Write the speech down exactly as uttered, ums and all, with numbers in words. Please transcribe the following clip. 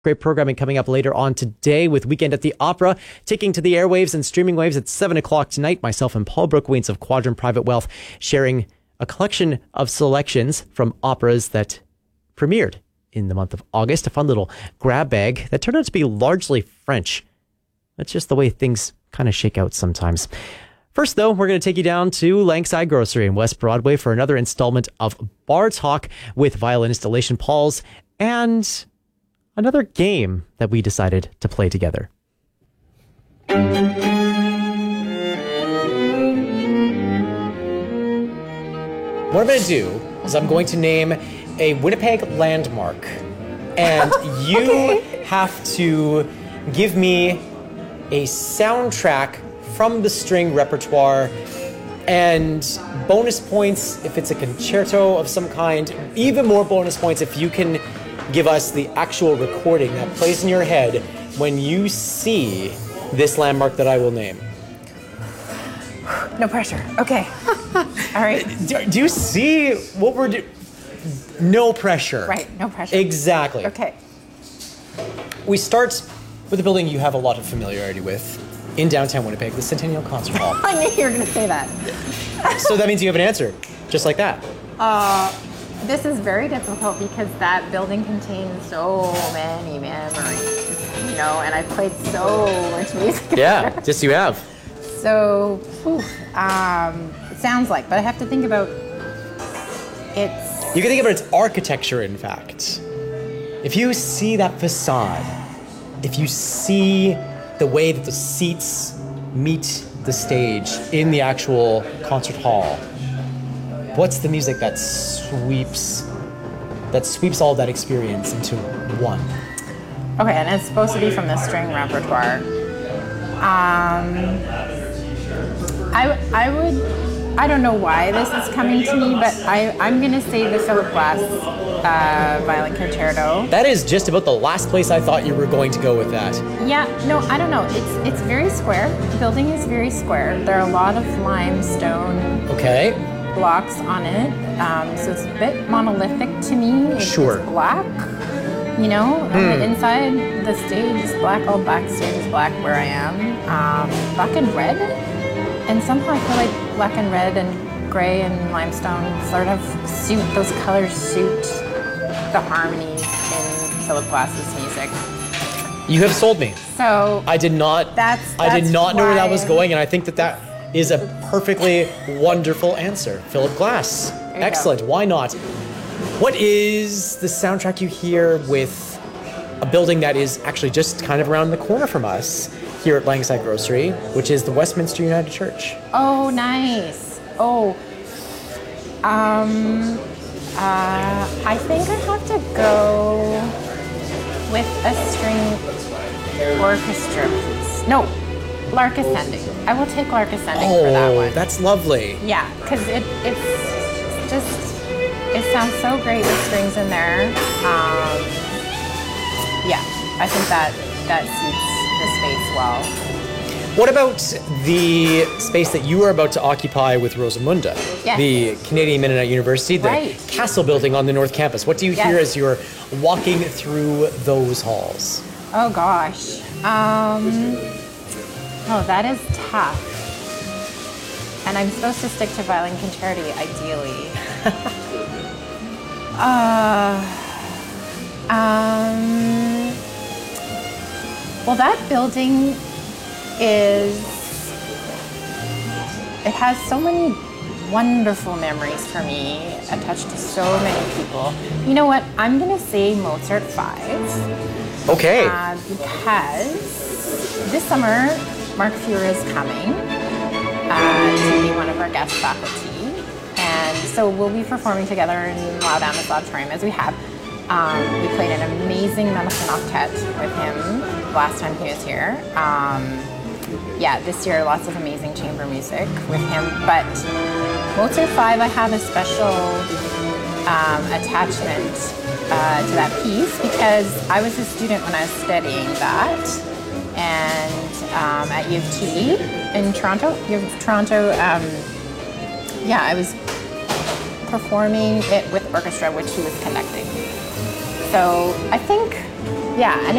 Great programming coming up later on today with Weekend at the Opera, taking to the airwaves and streaming waves at seven o'clock tonight. Myself and Paul Brookwains of Quadrant Private Wealth sharing a collection of selections from operas that premiered in the month of August. A fun little grab bag that turned out to be largely French. That's just the way things kind of shake out sometimes. First, though, we're going to take you down to Langside Grocery in West Broadway for another installment of Bar Talk with violinist Elation Pauls and another game that we decided to play together. What I'm going to do is I'm going to name a Winnipeg landmark, and you okay. have to give me a soundtrack from the string repertoire, and bonus points if it's a concerto of some kind, even more bonus points if you can give us the actual recording that plays in your head when you see this landmark that I will name. No pressure. Okay. All right. Do, do you see what we're doing? No pressure. Right, no pressure. Exactly. Okay. We start with a building you have a lot of familiarity with in downtown Winnipeg, the Centennial Concert Hall. I knew you were going to say that. So that means you have an answer, just like that. Uh, this is very difficult because that building contains so many memories, you know, and I played so much music. Yeah, just you have. So, whew, um, it sounds like, but I have to think about its... You can think about its architecture, in fact. If you see that facade, if you see the way that the seats meet the stage in the actual concert hall, what's the music that sweeps that sweeps all that experience into one? Okay, and it's supposed to be from the string repertoire. Um, I, I would, I don't know why this is coming to me, but I, I'm going to say the Philip Glass uh, Violin Concerto. That is just about the last place I thought you were going to go with that. Yeah, no, I don't know. It's it's very square. The building is very square. There are a lot of limestone okay. blocks on it, um, so it's a bit monolithic to me. It's sure. black. You know, on hmm. the inside, the stage is black, all black stage is black where I am. Um, black and red. And somehow I feel like black and red and gray and limestone sort of suit, those colors suit the harmonies in Philip Glass's music. You have sold me. So I did not, that's, that's I did not know where that was why- going, and I think that that is a perfectly wonderful answer. Philip Glass. Excellent. go. Why not? What is the soundtrack you hear with a building that is actually just kind of around the corner from us here at Langside Grocery, which is the Westminster United Church? Oh, nice. Oh, um, uh, I think I have to go with a string orchestra piece. No, Lark Ascending. I will take Lark Ascending oh, for that one. That's lovely. Yeah, because it, it's just, it sounds so great with strings in there. Um, yeah, I think that, that suits the space well. What about the space that you are about to occupy with Rosamunda? Yes. The Canadian Mennonite University, the Right. Castle building on the North Campus. What do you Yes. hear as you're walking through those halls? Oh gosh. Um, oh, that is tough. And I'm supposed to stick to violin concerti, ideally. uh, um, well, that building is, it has so many wonderful memories for me, attached to so many people. You know what? I'm going to say Mozart five. Okay. Uh, because this summer, Mark Fuhrer is coming uh, to be one of our guest faculty. And so we'll be performing together in Loud Amos Auditorium, as we have. Um, we played an amazing Mendelssohn Octet with him last time he was here. Um, yeah, this year, lots of amazing chamber music with him. But Mozart five, I have a special um, attachment uh, to that piece because I was a student when I was studying that. And um, at U of T in Toronto, U of Toronto, um, yeah, I was performing it with orchestra, which he was conducting. So I think, Yeah, and